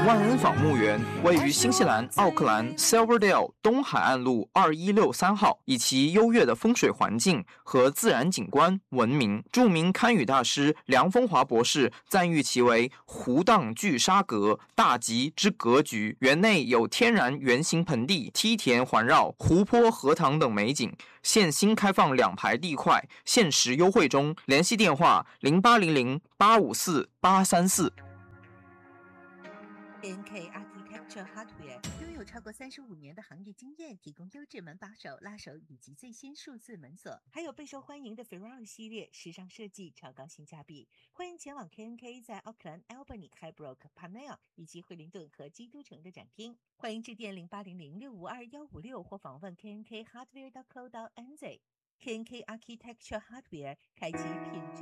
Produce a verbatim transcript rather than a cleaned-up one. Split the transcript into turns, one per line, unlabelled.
万恩坊墓园位于新西兰奥克兰 Silverdale 东海岸路二一六三号，以其优越的风水环境和自然景观闻名。著名堪舆大师梁风华博士赞誉其为湖荡聚沙阁，大吉之格局。园内有天然圆形盆地、梯田环绕、湖泊、荷塘等美景。现新开放两排地块，限时优惠中。联系电话零八零零八五四八三四。
K N K Architecture Hardware 拥有超过三十五年的行业经验，提供优质门把手、拉手以及最新数字门锁，还有备受欢迎的 Ferrari 系列，时尚设计，超高性价比。欢迎前往 K N K 在奥克兰、Albany、Highbrook、Panel 以及惠灵顿和基督城的展厅。欢迎致电零八零零六五二幺五六或访问 K N K Hardware dot co dot N Z。K N K Architecture Hardware 开启品质。